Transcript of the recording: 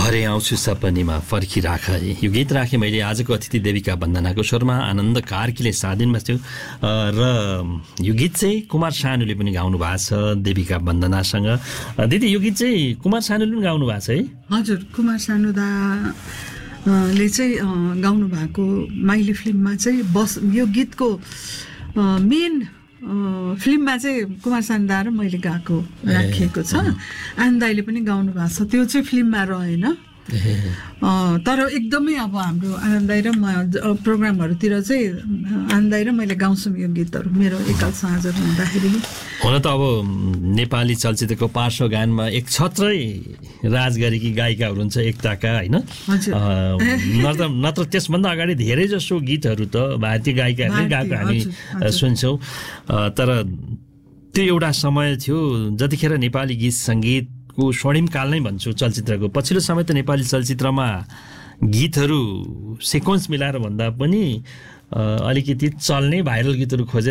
भरे आउँछु सपनीमा फर्किराख यो गीत राखेँ मैले आजको अतिथि देविका वन्दनाको स्वरमा आनन्द कार्कीले साथ दिनुभएको थियो र यो गीत चाहिँ कुमार सानुले पनि गाउनु भएको छ देविका वन्दनासँग। दिदी यो गीत चाहिँ कुमार सानुले पनि गाउनु भएको छ है? हजुर, कुमार सानु दाले चाहिँ गाउनु भएको माइली फिल्ममा चाहिँ यो गीतको मेन फिल्ममा चाहिँ कुमार सानु दा र मैले गाएको राखिएको छ। आनन्द दाइले पनि गाउनु भएको छ, त्यो चाहिँ फिल्ममा रहेन। तर एकदमै अब हाम्रो आनन्द दाइ र म प्रोग्रामहरूतिर चाहिँ आनन्द दाइ र मैले गाउँछौँ यो गीतहरू मेरो एकाल साँझहरू हुँदाखेरि। हुन त अब नेपाली चलचित्रको पार्श्व गानमा एक छत्रै राज गरेकी गायिकाहरू हुन्छ एकताका, होइन? नत्र त्यसभन्दा अगाडि धेरै जसो गीतहरू त भारतीय गायिकाहरूले गाएको हामी सुन्छौँ। तर त्यो एउटा समय थियो जतिखेर नेपाली गीत सङ्गीतको स्वर्णिम काल नै भन्छु चलचित्रको। पछिल्लो समय त नेपाली चलचित्रमा गीतहरू सिक्वेन्स मिलाएर भन्दा पनि अलिकति चल्ने भाइरल गीतहरू खोजेर